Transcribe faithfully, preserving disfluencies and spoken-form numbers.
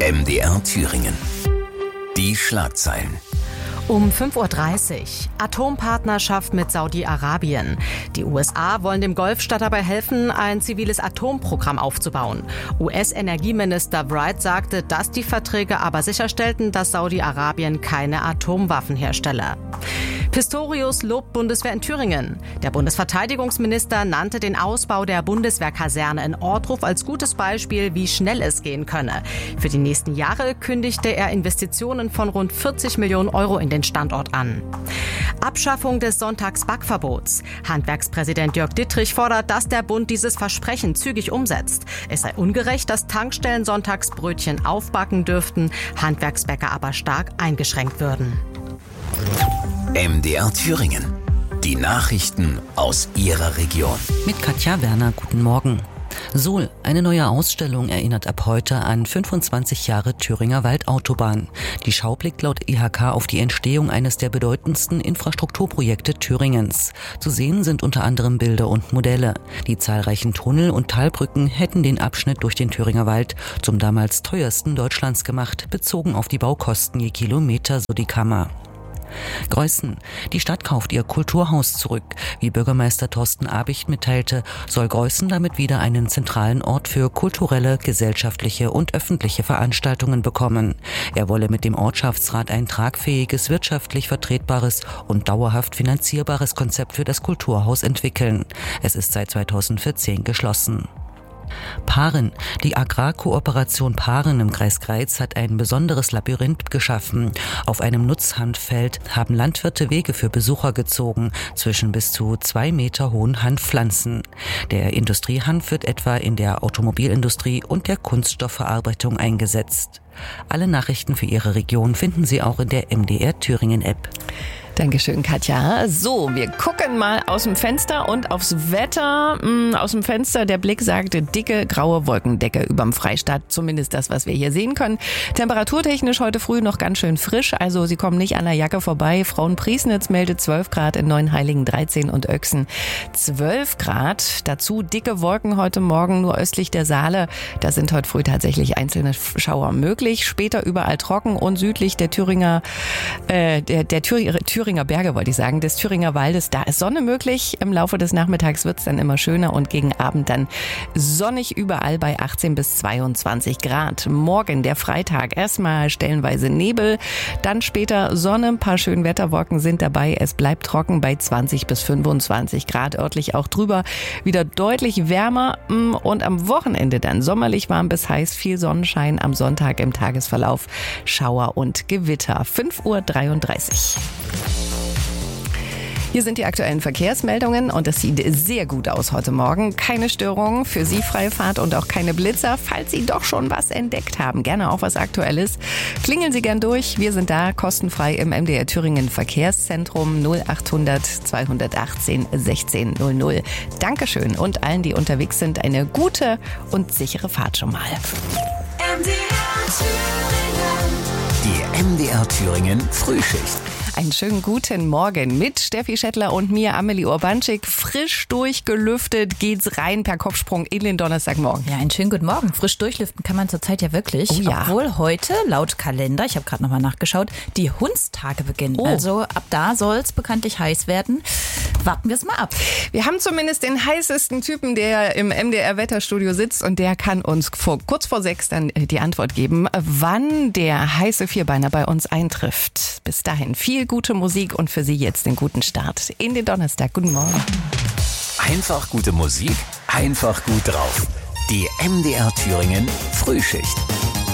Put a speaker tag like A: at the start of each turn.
A: M D R Thüringen. Die Schlagzeilen.
B: Um fünf Uhr dreißig. Atompartnerschaft mit Saudi-Arabien. Die U S A wollen dem Golfstaat dabei helfen, ein ziviles Atomprogramm aufzubauen. U S-Energieminister Wright sagte, dass die Verträge aber sicherstellten, dass Saudi-Arabien keine Atomwaffen herstelle. Pistorius lobt Bundeswehr in Thüringen. Der Bundesverteidigungsminister nannte den Ausbau der Bundeswehrkaserne in Ortruf als gutes Beispiel, wie schnell es gehen könne. Für die nächsten Jahre kündigte er Investitionen von rund vierzig Millionen Euro in den Standort an. Abschaffung des Sonntagsbackverbots. Handwerkspräsident Jörg Dittrich fordert, dass der Bund dieses Versprechen zügig umsetzt. Es sei ungerecht, dass Tankstellen Sonntagsbrötchen aufbacken dürften, Handwerksbäcker aber stark eingeschränkt würden.
A: M D R Thüringen. Die Nachrichten aus Ihrer Region.
C: Mit Katja Werner, guten Morgen. Suhl, eine neue Ausstellung erinnert ab heute an fünfundzwanzig Jahre Thüringer Waldautobahn. Die Schau blickt laut I H K auf die Entstehung eines der bedeutendsten Infrastrukturprojekte Thüringens. Zu sehen sind unter anderem Bilder und Modelle. Die zahlreichen Tunnel und Talbrücken hätten den Abschnitt durch den Thüringer Wald zum damals teuersten Deutschlands gemacht, bezogen auf die Baukosten je Kilometer, so die Kammer. Greußen. Die Stadt kauft ihr Kulturhaus zurück. Wie Bürgermeister Thorsten Abicht mitteilte, soll Greußen damit wieder einen zentralen Ort für kulturelle, gesellschaftliche und öffentliche Veranstaltungen bekommen. Er wolle mit dem Ortschaftsrat ein tragfähiges, wirtschaftlich vertretbares und dauerhaft finanzierbares Konzept für das Kulturhaus entwickeln. Es ist seit zweitausendvierzehn geschlossen. Paaren. Die Agrarkooperation Paaren im Kreis Greiz hat ein besonderes Labyrinth geschaffen. Auf einem Nutzhanffeld haben Landwirte Wege für Besucher gezogen, zwischen bis zu zwei Meter hohen Hanfpflanzen. Der Industriehanf wird etwa in der Automobilindustrie und der Kunststoffverarbeitung eingesetzt. Alle Nachrichten für Ihre Region finden Sie auch in der M D R Thüringen App.
D: Dankeschön, Katja. So, wir gucken mal aus dem Fenster und aufs Wetter. Aus dem Fenster, der Blick sagte dicke, graue Wolkendecke überm Freistaat. Zumindest das, was wir hier sehen können. Temperaturtechnisch heute früh noch ganz schön frisch. Also Sie kommen nicht an der Jacke vorbei. Frauenpriesnitz meldet zwölf Grad, in Neuenheiligen dreizehn und Öchsen zwölf Grad. Dazu dicke Wolken heute Morgen nur östlich der Saale. Da sind heute früh tatsächlich einzelne Schauer möglich. Später überall trocken und südlich der Thüringer, äh, der, der Thüringer, Thüringer Berge, wollte ich sagen, des Thüringer Waldes. Da ist Sonne möglich. Im Laufe des Nachmittags wird es dann immer schöner und gegen Abend dann sonnig überall bei achtzehn bis zweiundzwanzig Grad. Morgen, der Freitag, erstmal stellenweise Nebel, dann später Sonne, ein paar schöne Wetterwolken sind dabei. Es bleibt trocken bei zwanzig bis fünfundzwanzig Grad, örtlich auch drüber. Wieder deutlich wärmer und am Wochenende dann sommerlich warm bis heiß, viel Sonnenschein am Sonntag im Tagesverlauf, Schauer und Gewitter. fünf Uhr dreiunddreißig. Hier sind die aktuellen Verkehrsmeldungen und es sieht sehr gut aus heute Morgen. Keine Störungen, für Sie freie Fahrt und auch keine Blitzer. Falls Sie doch schon was entdeckt haben, gerne auch was Aktuelles, klingeln Sie gern durch. Wir sind da kostenfrei im M D R Thüringen Verkehrszentrum null achthundert zweihundertachtzehn sechzehn null null. Dankeschön und allen, die unterwegs sind, eine gute und sichere Fahrt schon mal.
A: M D R Thüringen. Die M D R Thüringen Frühschicht.
D: Einen schönen guten Morgen mit Steffi Schettler und mir, Amelie Urbanschik. Frisch durchgelüftet geht's rein per Kopfsprung in den Donnerstagmorgen.
E: Ja, einen schönen guten Morgen. Frisch durchlüften kann man zurzeit ja wirklich.
D: Oh ja.
E: Obwohl heute, laut Kalender, ich habe gerade nochmal nachgeschaut, die Hundstage beginnen.
D: Oh.
E: Also ab da soll es bekanntlich heiß werden. Warten wir es mal ab.
D: Wir haben zumindest den heißesten Typen, der im M D R Wetterstudio sitzt und der kann uns vor, kurz vor sechs dann die Antwort geben, wann der heiße Vierbeiner bei uns eintrifft. Bis dahin viel gute Musik und für Sie jetzt den guten Start in den Donnerstag. Guten Morgen.
A: Einfach gute Musik, einfach gut drauf. Die M D R Thüringen Frühschicht.